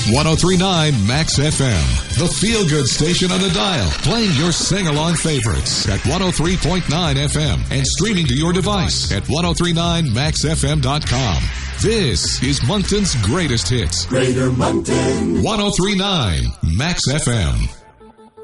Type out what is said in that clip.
103.9 Max FM, the feel-good station on the dial, playing your sing-along favorites at 103.9 FM and streaming to your device at 1039maxfm.com. This is Moncton's greatest hits. Greater Moncton. 103.9 Max FM.